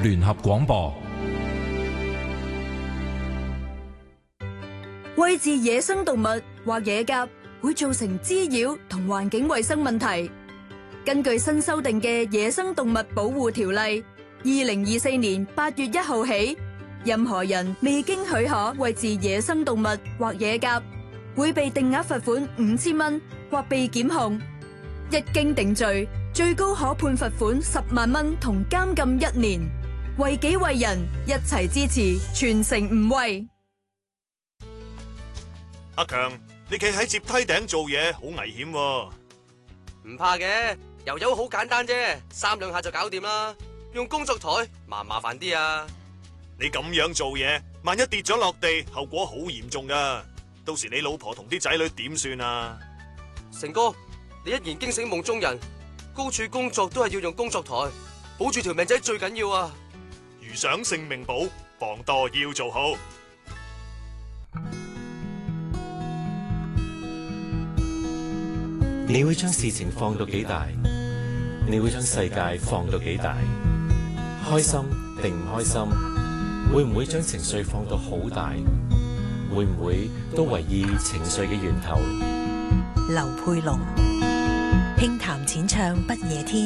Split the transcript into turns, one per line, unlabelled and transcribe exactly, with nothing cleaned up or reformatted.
聯合廣播。
餵飼野生動物或野鴿會造成滋擾同環境衛生問題。根據新修訂嘅《野生動物保護條例》，二零二四年八月一號起，任何人未經許可餵飼野生動物或野鴿，會被定額罰款五千蚊或被檢控。一經定罪，最高可判罰款十萬蚊同監禁一年。為己為人，一齊支持，全城唔餵。
阿強，你企喺接梯頂做嘢好危險喎。
唔怕嘅，油油好簡單啫，三兩下就搞掂啦。用工作台麻唔麻煩啲啊？
你咁樣做嘢，萬一跌咗落地，後果好嚴重噶。到時你老婆同啲仔女點算啊？
成哥，你一言驚醒夢中人，高處工作都係要用工作台，保住條命仔最緊要啊！
如想性命保，防墮要做好。
你會將事情放到幾大？你會將世界放到幾大？開心定唔開心？會唔會將情緒放到好大？會唔會都為意情緒嘅源頭？
劉佩龍，輕談淺唱不夜天。